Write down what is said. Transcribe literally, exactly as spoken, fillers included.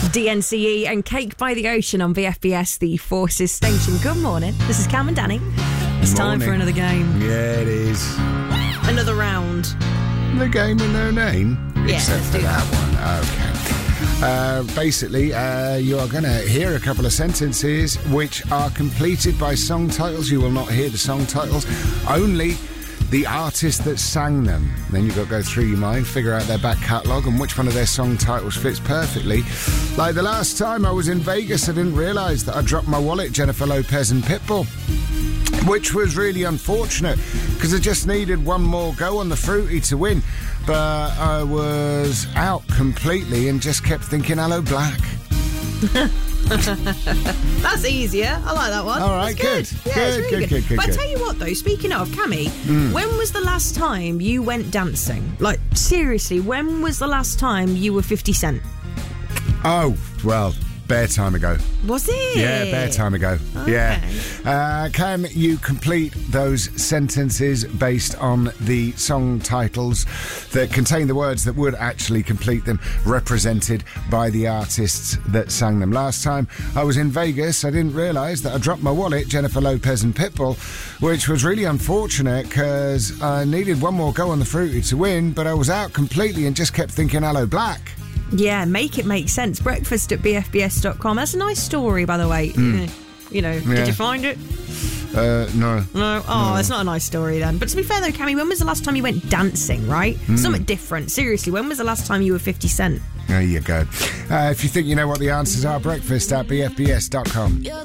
D N C E and Cake by the Ocean on V F B S, the Forces station. Good morning. This is Cam and Danny. It's time for another game. Yeah, it is. Another round. The game with no name? Yeah, Except let's for do that that. one. Okay. Uh, basically, uh, you are going to hear a couple of sentences which are completed by song titles. You will not hear the song titles, only the artist that sang them. Then you've got to go through your mind, figure out their back catalogue and which one of their song titles fits perfectly. Like the last time I was in Vegas, I didn't realise that I dropped my wallet, Jennifer Lopez and Pitbull, which was really unfortunate because I just needed one more go on the Fruity to win, but I was out completely and just kept thinking hello black. That's easier. I like that one. All right, That's good. good. Yeah, Good, it's really good, good. good, good, But good. I tell you what, though, speaking of, Cammy, Mm. when was the last time you went dancing? Like, seriously, when was the last time you were fifty Cent? Oh, well, bare time ago. Was it? Yeah, bare time ago. Okay. Yeah. Uh, can you complete those sentences based on the song titles that contain the words that would actually complete them, represented by the artists that sang them? Last time I was in Vegas, I didn't realise that I dropped my wallet, Jennifer Lopez and Pitbull, which was really unfortunate because I needed one more go on the Fruity to win, but I was out completely and just kept thinking hello black. Yeah, make it make sense. Breakfast at b f b s dot com. That's a nice story, by the way. Mm. You know, Yeah. did you find it? Uh, no. No? Oh, No. it's not a nice story then. But to be fair though, Cammy, when was the last time you went dancing, right? Mm. Something different. Seriously, when was the last time you were fifty Cent? There you go. Uh, if you think you know what the answers are, breakfast at b f b s dot com.